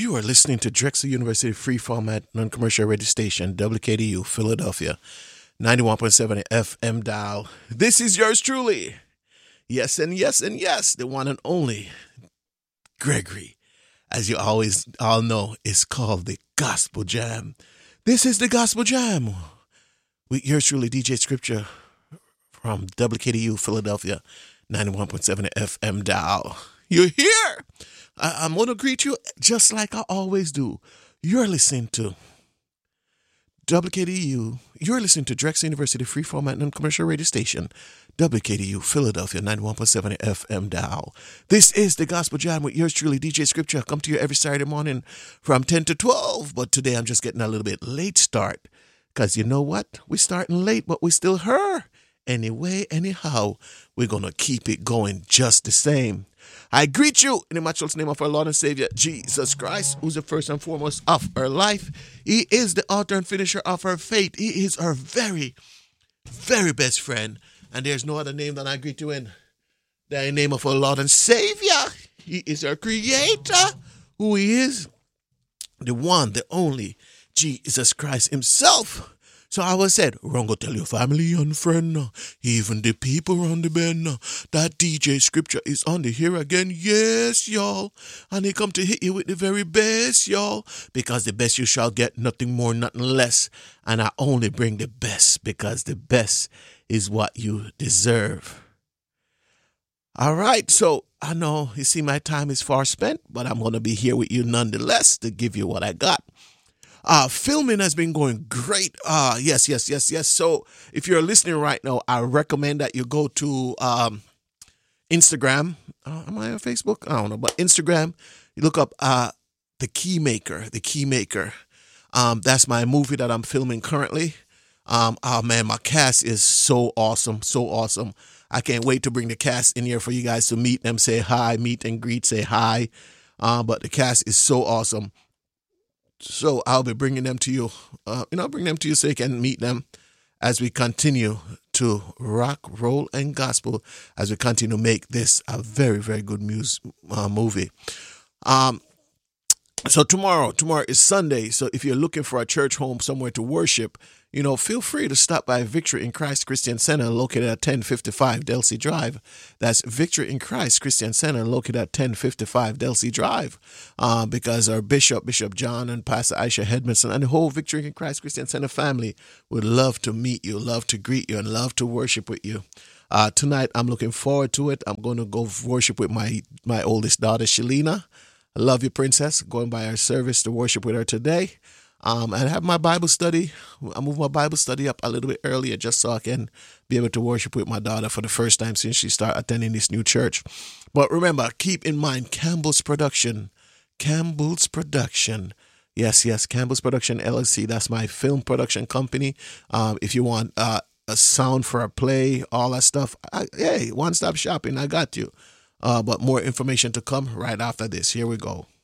You are listening to Drexel University Free Format Non-Commercial Radio Station, WKDU, Philadelphia, 91.7 FM dial. This is yours truly. Yes, and yes, and yes, the one and only Gregory. As you always all know, is called the Gospel Jam. This is the Gospel Jam with yours truly, DJ Scripture from WKDU, Philadelphia, 91.7 FM dial. You're here. I'm going to greet you just like I always do. You're listening to WKDU. You're listening to Drexel University Free Format Non-Commercial Radio Station, WKDU, Philadelphia, 91.7 FM dial. This is the Gospel Jam with yours truly, DJ Scripture. I come to you every Saturday morning from 10 to 12, but today I'm just getting a little bit late start because you know what? We're starting late, but we still here. Anyway, anyhow, we're going to keep it going just the same. I greet you in the matchless name of our Lord and Savior, Jesus Christ, who's the first and foremost of our life. He is the author and finisher of our faith. He is our very, very best friend. And there's no other name that I greet you in than the name of our Lord and Savior. He is our creator, who he is, the one, the only, Jesus Christ himself. So I was said, run go tell your family and friend, even the people around the bend, that DJ Scripture is on the here again. Yes, y'all. And he come to hit you with the very best, y'all. Because the best you shall get, nothing more, nothing less. And I only bring the best because the best is what you deserve. All right, so I know you see my time is far spent, but I'm going to be here with you nonetheless to give you what I got. Filming has been going great. Yes. So if you're listening right now, I recommend that you go to Instagram. Am I on Facebook? I don't know, but Instagram. You look up The Keymaker. That's my movie that I'm filming currently. Oh man, my cast is so awesome. I can't wait to bring the cast in here for you guys to meet them, say hi, meet and greet, say hi. But the cast is so awesome. So I'll be bringing them to you, bring them to you so you can meet them as we continue to rock, roll, and gospel, as we continue to make this a very, very good movie. So tomorrow is Sunday. So if you're looking for a church home somewhere to worship, feel free to stop by Victory in Christ Christian Center located at 1055 Delsey Drive. That's Victory in Christ Christian Center located at 1055 Delsey Drive. Because our Bishop John and Pastor Aisha Hedmanson and the whole Victory in Christ Christian Center family would love to meet you, love to greet you, and love to worship with you. Tonight, I'm looking forward to it. I'm going to go worship with my oldest daughter, Shalina. I love you, princess. Going by our service to worship with her today. And have my Bible study. I moved my Bible study up a little bit earlier just so I can be able to worship with my daughter for the first time since she started attending this new church. But remember, keep in mind Campbell's Production. Yes, Campbell's Production LLC. That's my film production company. If you want a sound for a play, all that stuff, one-stop shopping, I got you. But more information to come right after this. Here we go.